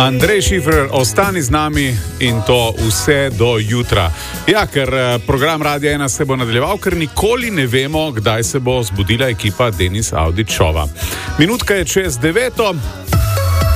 Andrej Šifer, ostani z nami in to vse do jutra. Ja, ker program Radia 1 se bo nadaljeval, ker nikoli ne vemo, kdaj se bo zbudila ekipa Denis Avdić Šova. Minutka je čez 9.